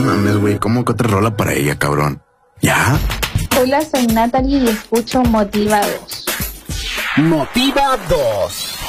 mames, güey, ¿cómo que otra rola para ella, cabrón? ¿Ya? Hola, soy Natalie y escucho Motiva 2. Motiva 2.